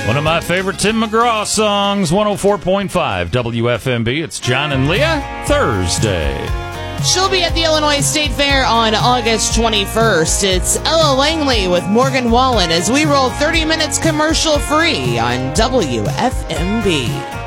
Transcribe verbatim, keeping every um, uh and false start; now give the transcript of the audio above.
One of my favorite Tim McGraw songs, one oh four point five W F M B. It's John and Leah, Thursday. She'll be at the Illinois State Fair on August twenty-first. It's Ella Langley with Morgan Wallen as we roll thirty minutes commercial free on W F M B.